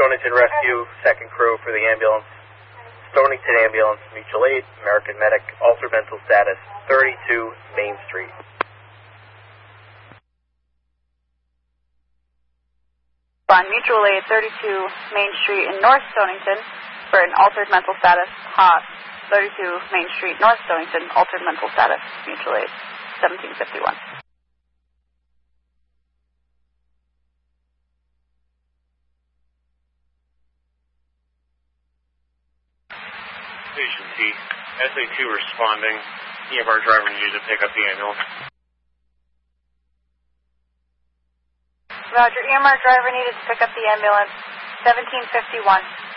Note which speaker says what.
Speaker 1: Stonington Rescue, second crew for the ambulance. Stonington Ambulance, mutual aid, American Medic, altered mental status, 32 Main Street.
Speaker 2: On mutual aid, 32 Main Street in North Stonington for an altered mental status, hot, 32 Main Street, North Stonington, altered mental status, mutual aid, 1751.
Speaker 3: Station T, SA2 responding. EMR driver needed to pick up the ambulance.
Speaker 2: Roger, EMR driver needed to pick up the ambulance, 1751.